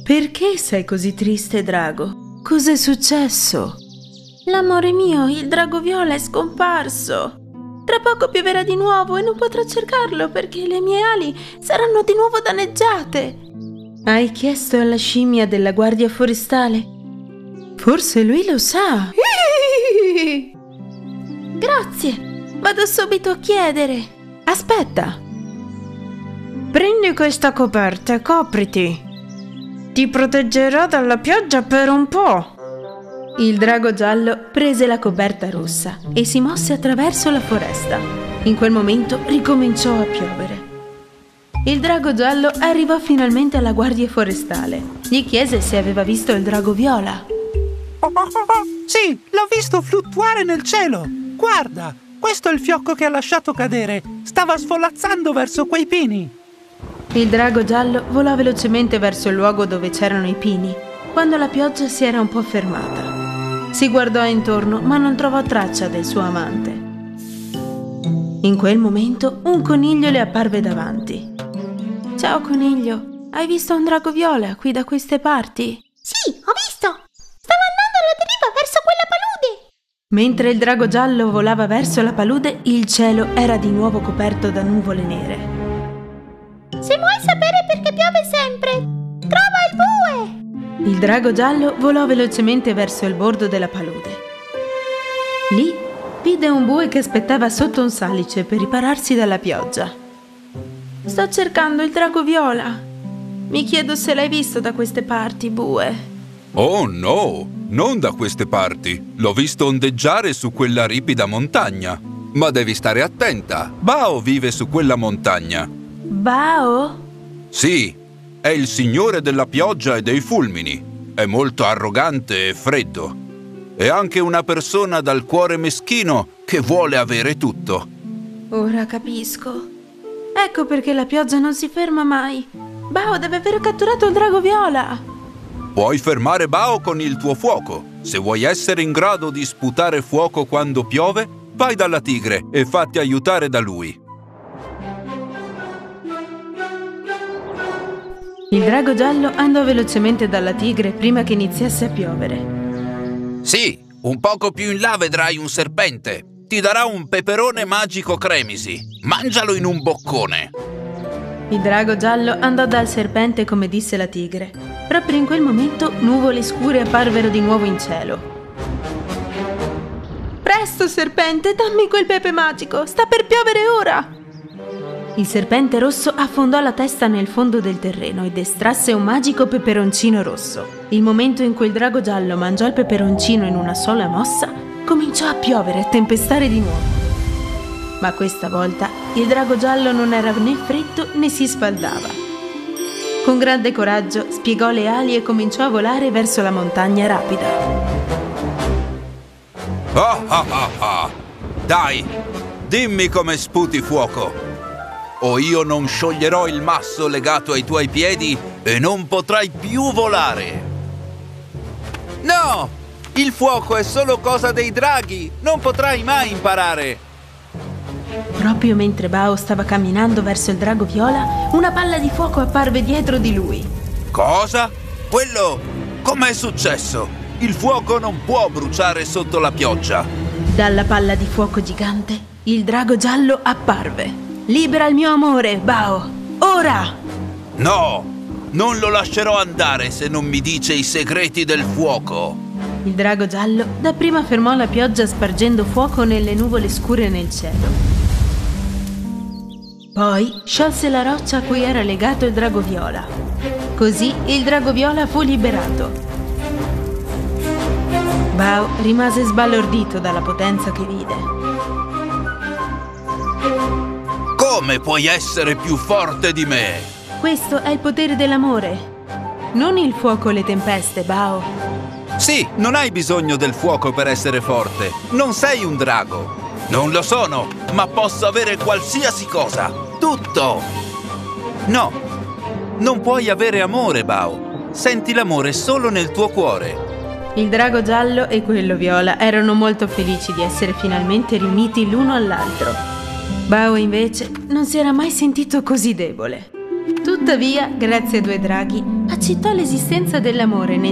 Perché sei così triste, drago? Cos'è successo? L'amore mio, il drago viola è scomparso. Tra poco pioverà di nuovo e non potrò cercarlo perché le mie ali saranno di nuovo danneggiate. Hai chiesto alla scimmia della guardia forestale? Forse lui lo sa. Grazie, vado subito a chiedere. Aspetta. Prendi questa coperta e copriti. Ti proteggerà dalla pioggia per un po'. Il drago giallo prese la coperta rossa e si mosse attraverso la foresta. In quel momento ricominciò a piovere. Il drago giallo arrivò finalmente alla guardia forestale. Gli chiese se aveva visto il drago viola. Sì, l'ho visto fluttuare nel cielo. Guarda, questo è il fiocco che ha lasciato cadere. Stava svolazzando verso quei pini. Il drago giallo volò velocemente verso il luogo dove c'erano i pini, quando la pioggia si era un po' fermata. Si guardò intorno, ma non trovò traccia del suo amante. In quel momento un coniglio le apparve davanti. Ciao coniglio, hai visto un drago viola qui da queste parti? Sì, ho visto! Stava andando alla deriva verso quella palude! Mentre il drago giallo volava verso la palude, il cielo era di nuovo coperto da nuvole nere. Se vuoi sapere perché piove sempre, trova il bue! Il drago giallo volò velocemente verso il bordo della palude. Lì vide un bue che aspettava sotto un salice per ripararsi dalla pioggia. Sto cercando il drago viola. Mi chiedo se l'hai visto da queste parti, bue. Oh no, non da queste parti. L'ho visto ondeggiare su quella ripida montagna. Ma devi stare attenta. Bao vive su quella montagna. Bao? Sì, è il signore della pioggia e dei fulmini. È molto arrogante e freddo. È anche una persona dal cuore meschino che vuole avere tutto. Ora capisco. Ecco perché la pioggia non si ferma mai. Bao deve aver catturato il drago viola. Puoi fermare Bao con il tuo fuoco. Se vuoi essere in grado di sputare fuoco quando piove, vai dalla tigre e fatti aiutare da lui. Il drago giallo andò velocemente dalla tigre prima che iniziasse a piovere. Sì, un poco più in là vedrai un serpente. Ti darà un peperone magico cremisi. Mangialo in un boccone. Il drago giallo andò dal serpente come disse la tigre. Proprio in quel momento nuvole scure apparvero di nuovo in cielo. Presto, serpente, dammi quel pepe magico! Sta per piovere ora! Il serpente rosso affondò la testa nel fondo del terreno ed estrasse un magico peperoncino rosso. Il momento in cui il drago giallo mangiò il peperoncino in una sola mossa, cominciò a piovere e tempestare di nuovo. Ma questa volta il drago giallo non era né freddo né si spaldava. Con grande coraggio spiegò le ali e cominciò a volare verso la montagna rapida. Ah ah ah ah! Dai, dimmi come sputi fuoco! O io non scioglierò il masso legato ai tuoi piedi e non potrai più volare! No! Il fuoco è solo cosa dei draghi! Non potrai mai imparare! Proprio mentre Bao stava camminando verso il drago viola, una palla di fuoco apparve dietro di lui. Cosa? Quello? Com'è successo? Il fuoco non può bruciare sotto la pioggia! Dalla palla di fuoco gigante, il drago giallo apparve. Libera il mio amore, Bao! Ora! No! Non lo lascerò andare se non mi dice i segreti del fuoco! Il drago giallo dapprima fermò la pioggia spargendo fuoco nelle nuvole scure nel cielo. Poi sciolse la roccia a cui era legato il drago viola. Così il drago viola fu liberato. Bao rimase sbalordito dalla potenza che vide. Come puoi essere più forte di me? Questo è il potere dell'amore. Non il fuoco e le tempeste, Bao. Sì, non hai bisogno del fuoco per essere forte. Non sei un drago. Non lo sono, ma posso avere qualsiasi cosa. Tutto. No, non puoi avere amore, Bao. Senti l'amore solo nel tuo cuore. Il drago giallo e quello viola erano molto felici di essere finalmente riuniti l'uno all'altro. Bao invece non si era mai sentito così debole. Tutto Tuttavia, grazie ai due draghi, accettò l'esistenza dell'amore nel